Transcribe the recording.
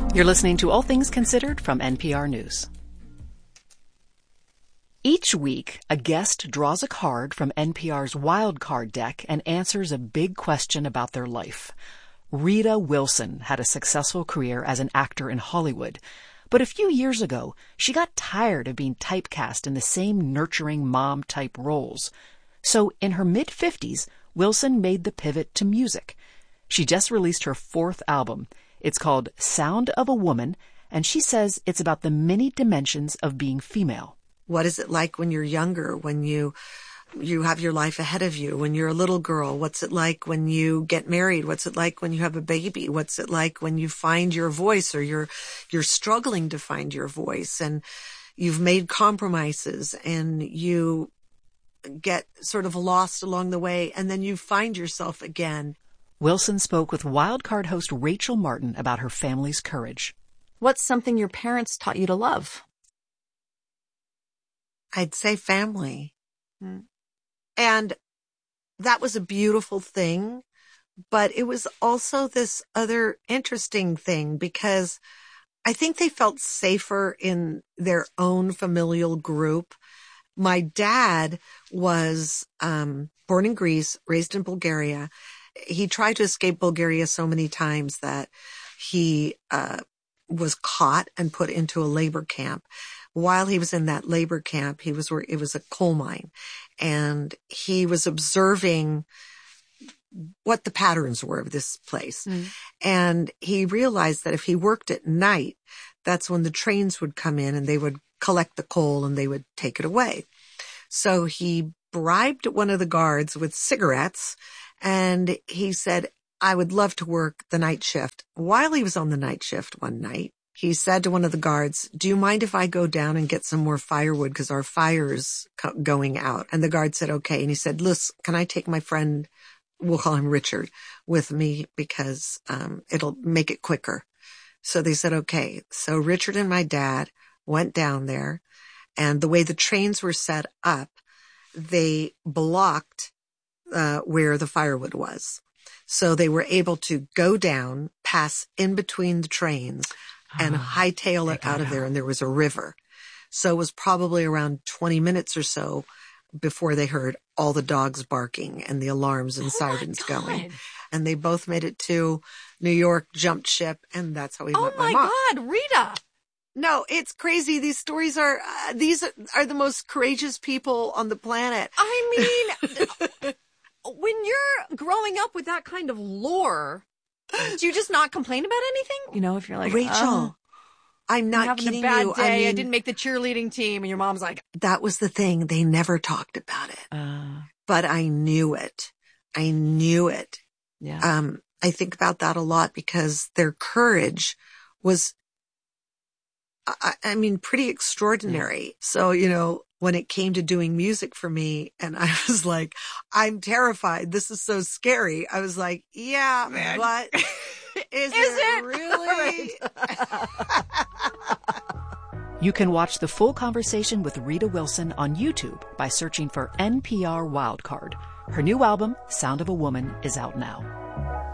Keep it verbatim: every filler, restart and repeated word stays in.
You're listening to All Things Considered from N P R News. Each week, a guest draws a card from N P R's Wild Card deck and answers a big question about their life. Rita Wilson had a successful career as an actor in Hollywood, but a few years ago, she got tired of being typecast in the same nurturing mom-type roles. So in her mid-fifties, Wilson made the pivot to music. She just released her fourth album. It's called Sound of a Woman, and she says it's about the many dimensions of being female. What is it like when you're younger, when you you have your life ahead of you, when you're a little girl? What's it like when you get married? What's it like when you have a baby? What's it like when you find your voice, or you're you're struggling to find your voice, and you've made compromises and you get sort of lost along the way, and then you find yourself again. Wilson spoke with Wild Card host Rachel Martin about her family's courage. What's something your parents taught you to love? I'd say family. Mm. And that was a beautiful thing, but it was also this other interesting thing, because I think they felt safer in their own familial group. My dad was um, born in Greece, raised in Bulgaria. He tried to escape Bulgaria so many times that he uh, was caught and put into a labor camp. While he was in that labor camp, he was where it was a coal mine, and he was observing what the patterns were of this place. Mm. And he realized that if he worked at night, that's when the trains would come in and they would collect the coal and they would take it away. So he bribed one of the guards with cigarettes, and he said, I would love to work the night shift. While he was on the night shift one night, he said to one of the guards, do you mind if I go down and get some more firewood, because our fire's co- going out? And the guard said, okay. And he said, listen, can I take my friend, we'll call him Richard, with me, because um, it'll make it quicker. So they said, okay. So Richard and my dad went down there, and the way the trains were set up, they blocked uh, where the firewood was. So they were able to go down, pass in between the trains, and oh, hightail it out of there, and there was a river. So it was probably around twenty minutes or so before they heard all the dogs barking and the alarms and oh sirens going. And they both made it to New York, jumped ship, and that's how we oh met my my mom. God, Rita! No, it's crazy. These stories are, uh, these are, are the most courageous people on the planet. I mean, when you're growing up with that kind of lore, do you just not complain about anything? You know, if you're like, Rachel, oh, I'm not I'm having kidding a bad you. Day. I mean, I didn't make the cheerleading team, and your mom's like, that was the thing. They never talked about it, uh, but I knew it. I knew it. Yeah. Um, I think about that a lot, because their courage was, I, I mean, pretty extraordinary. Yeah. So, you know, when it came to doing music for me, and I was like, I'm terrified. This is so scary. I was like, yeah, man. But is, is it, it really? You can watch the full conversation with Rita Wilson on YouTube by searching for N P R Wildcard. Her new album, Sound of a Woman, is out now.